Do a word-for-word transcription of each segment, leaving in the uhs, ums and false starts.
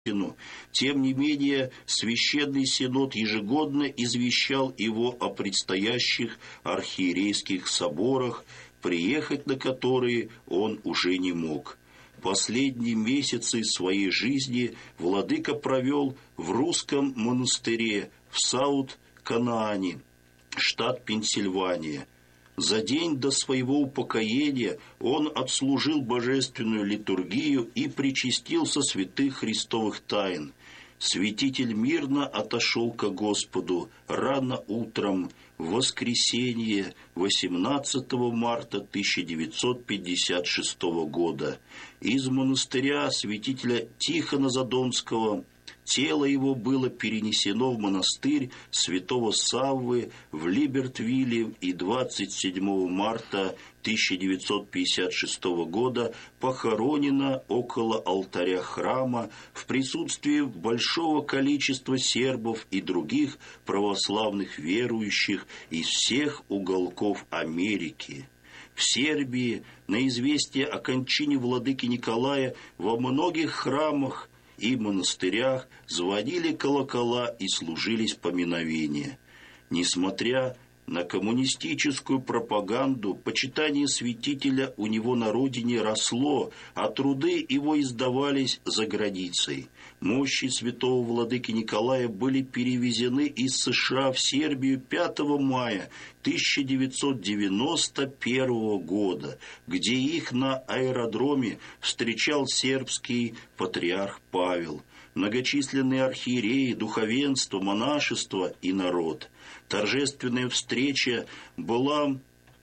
Тем не менее, Священный Синод ежегодно извещал его о предстоящих архиерейских соборах, приехать на которые он уже не мог. Последние месяцы своей жизни владыка провел в русском монастыре в Саут-Канаане, штат Пенсильвания. За день до своего упокоения он отслужил божественную литургию и причастился святых христовых тайн. Святитель мирно отошел ко Господу рано утром в воскресенье восемнадцатого марта тысяча девятьсот пятьдесят шестого года. Из монастыря святителя Тихона Задонского тело его было перенесено в монастырь святого Саввы в Либертвилле, и двадцать седьмого марта тысяча девятьсот пятьдесят шестого года похоронено около алтаря храма в присутствии большого количества сербов и других православных верующих из всех уголков Америки. В Сербии на известие о кончине владыки Николая во многих храмах и монастырях звонили колокола и служились поминовения. Несмотря на коммунистическую пропаганду, почитание святителя у него на родине росло, а труды его издавались за границей. Мощи святого владыки Николая были перевезены из США в Сербию пятого мая тысяча девятьсот девяносто первого года, где их на аэродроме встречал сербский патриарх Павел, многочисленные архиереи, духовенство, монашество и народ. Торжественная встреча была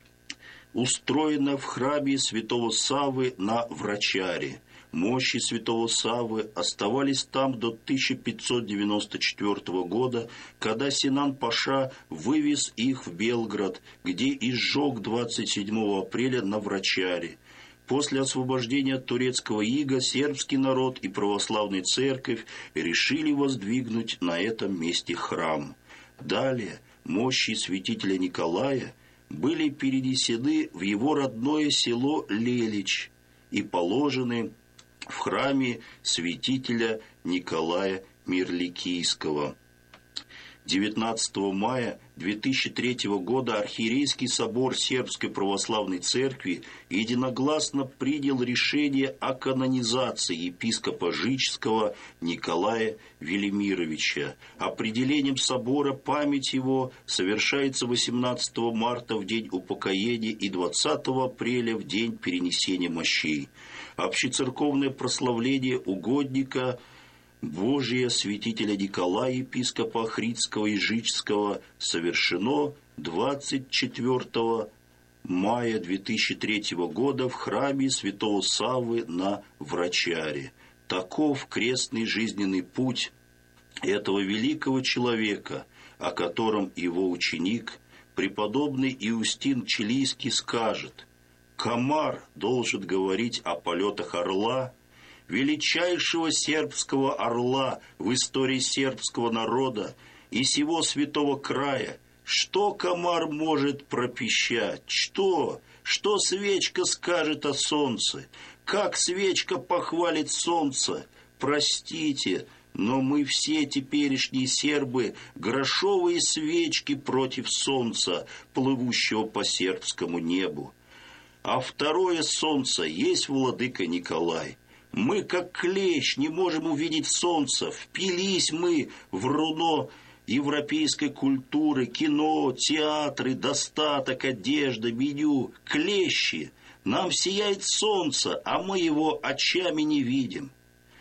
устроена в храме святого Саввы на Врачаре. Мощи святого Саввы оставались там до тысяча пятьсот девяносто четвёртого года, когда Синан-паша вывез их в Белград, где и сжег двадцать седьмого апреля на Врачаре. После освобождения от турецкого ига сербский народ и православная церковь решили воздвигнуть на этом месте храм. Далее мощи святителя Николая были перенесены в его родное село Лелич и положены в храме святителя Николая Мирликийского. девятнадцатого мая две тысячи третьего года архиерейский собор Сербской православной церкви единогласно принял решение о канонизации епископа Жичского Николая Велимировича. Определением собора память его совершается восемнадцатого марта в день упокоения и двадцатого апреля в день перенесения мощей. Общецерковное прославление угодника Божия святителя Николая, епископа Охридского и Жичского, совершено двадцать четвёртого мая две тысячи третьего года в храме святого Саввы на Врачаре. Таков крестный жизненный путь этого великого человека, о котором его ученик, преподобный Иустин Чилийский, скажет: «Комар должен говорить о полетах орла, величайшего сербского орла в истории сербского народа и сего святого края. Что комар может пропищать? Что? Что свечка скажет о солнце? Как свечка похвалит солнце? Простите, но мы все теперешние сербы – грошовые свечки против солнца, плывущего по сербскому небу. А второе солнце есть владыка Николай. Мы, как клещ, не можем увидеть солнце. Впились мы в руно европейской культуры, кино, театры, достаток, одежда, меню. Клещи. Нам сияет солнце, а мы его очами не видим.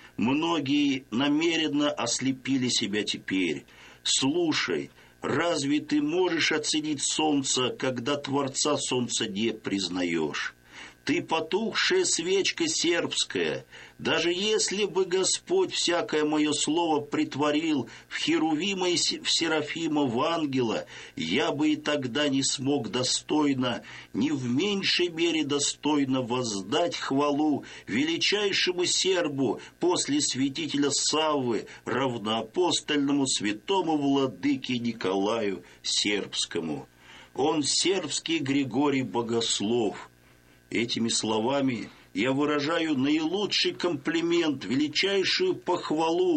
Многие намеренно ослепили себя теперь. Слушай, разве ты можешь оценить солнце, когда Творца солнца не признаешь? Ты потухшая свечка сербская. Даже если бы Господь всякое мое слово притворил в Херувима и в Серафима, в ангела, я бы и тогда не смог достойно, ни в меньшей мере достойно воздать хвалу величайшему сербу после святителя Саввы, равноапостольному святому владыке Николаю Сербскому. Он сербский Григорий Богослов». Этими словами я выражаю наилучший комплимент, величайшую похвалу